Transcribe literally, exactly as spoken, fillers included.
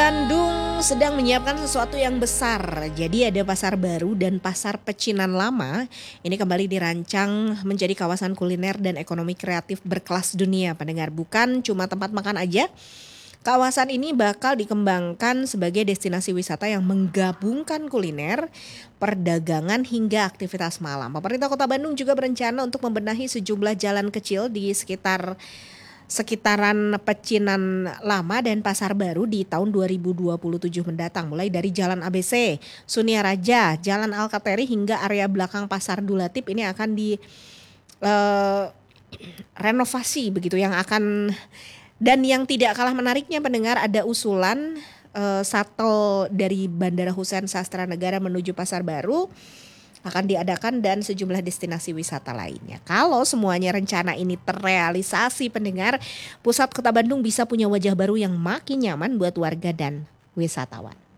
Bandung sedang menyiapkan sesuatu yang besar. Jadi ada pasar baru dan pasar pecinan lama. Ini kembali dirancang menjadi kawasan kuliner dan ekonomi kreatif berkelas dunia. Pendengar, bukan cuma tempat makan aja. Kawasan ini bakal dikembangkan sebagai destinasi wisata yang menggabungkan kuliner, perdagangan hingga aktivitas malam. Pemerintah Kota Bandung juga berencana untuk membenahi sejumlah jalan kecil di sekitar sekitaran Pecinan Lama dan Pasar Baru di tahun dua ribu dua puluh tujuh mendatang, mulai dari Jalan A B C, Sunia Raja, Jalan Alkateri hingga area belakang Pasar Dulatip ini akan di eh, renovasi begitu, yang akan dan yang tidak kalah menariknya pendengar, ada usulan eh, shuttle dari Bandara Husein Sastra Negara menuju Pasar Baru akan diadakan dan sejumlah destinasi wisata lainnya. Kalau semuanya rencana ini terrealisasi pendengar, pusat Kota Bandung bisa punya wajah baru yang makin nyaman buat warga dan wisatawan.